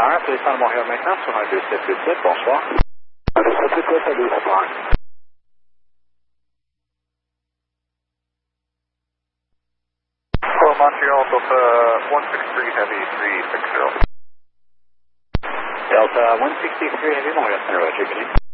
Tower, police on Montréal maintenant, sur un 2787, bonsoir. 2787 à 2 For Montreal, Delta 163 Heavy 360. Delta 163 Heavy, Montréal Center, Roger, good evening.